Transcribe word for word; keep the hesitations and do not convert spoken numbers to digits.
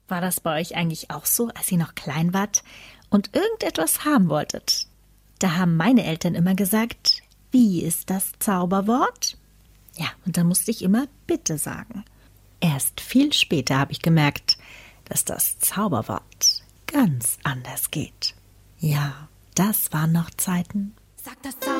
War das bei euch eigentlich auch so, als ihr noch klein wart und irgendetwas haben wolltet? Da haben meine Eltern immer gesagt, wie ist das Zauberwort? Ja, und dann musste ich immer bitte sagen. Erst viel später habe ich gemerkt, dass das Zauberwort ganz anders geht. Ja, das waren noch Zeiten. Sag das Zauberwort.